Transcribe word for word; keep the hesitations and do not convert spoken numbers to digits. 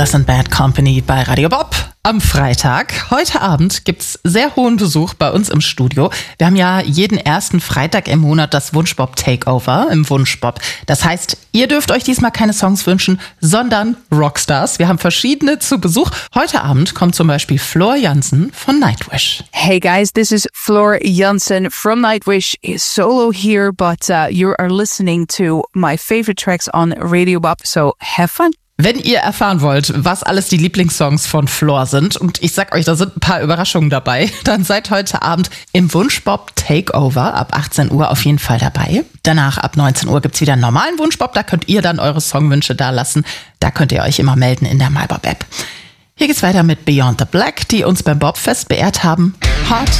Das sind Bad Company bei Radio Bob am Freitag. Heute Abend gibt's sehr hohen Besuch bei uns im Studio. Wir haben ja jeden ersten Freitag im Monat das Wunschbob Takeover im Wunschbob. Das heißt, ihr dürft euch diesmal keine Songs wünschen, sondern Rockstars. Wir haben verschiedene zu Besuch. Heute Abend kommt zum Beispiel Floor Jansen von Nightwish. Hey guys, this is Floor Jansen from Nightwish. Solo here, but uh, you are listening to my favorite tracks on Radio Bob, so have fun. Wenn ihr erfahren wollt, was alles die Lieblingssongs von Floor sind, und ich sag euch, da sind ein paar Überraschungen dabei, dann seid heute Abend im Wunschbob Takeover ab achtzehn Uhr auf jeden Fall dabei. Danach ab neunzehn Uhr gibt's wieder einen normalen Wunschbob, da könnt ihr dann eure Songwünsche da lassen. Da könnt ihr euch immer melden in der MyBob-App. Hier geht's weiter mit Beyond the Black, die uns beim Bobfest beehrt haben. Hot